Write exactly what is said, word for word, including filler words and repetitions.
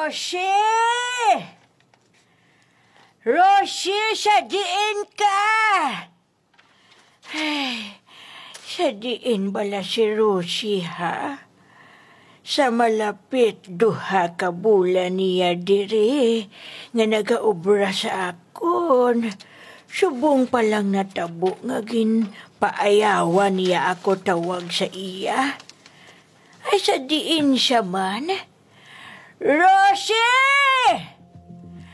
Rosie! Rosie, sadiin ka! Ay, sadiin bala si Rosie, ha? Sa malapit duha ka bulan niya diri nga nagaobra sa akon. Subong pa lang natabo nga gin paayawan niya ako tawag sa iya. Ay, sadiin siya man. Rosie!